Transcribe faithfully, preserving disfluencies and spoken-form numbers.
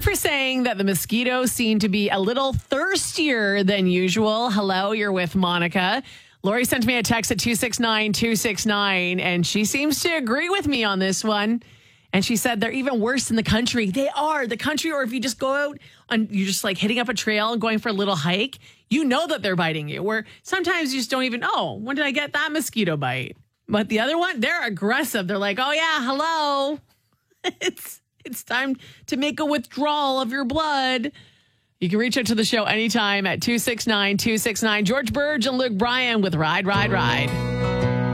known for saying that the mosquitoes seem to be a little thirstier than usual. Hello, you're with Monica. Lori sent me a text at two six nine two six nine, and she seems to agree with me on this one. And she said they're even worse in the country. They are. The country, or if you just go out and you're just like hitting up a trail and going for a little hike, you know that they're biting you. Where sometimes you just don't even, oh, when did I get that mosquito bite? But the other one, they're aggressive. They're like, oh, yeah, hello. It's it's time to make a withdrawal of your blood. You can reach out to the show anytime at two six nine two six nine. George Burge and Luke Bryan with Ride, Ride, Ride.